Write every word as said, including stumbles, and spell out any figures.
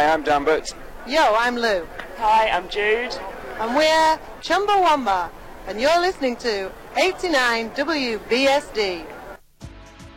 Hi, I'm Dan Butts. Yo, I'm Lou. Hi, I'm Jude. And we're Chumbawamba, and you're listening to eighty-nine W B S D.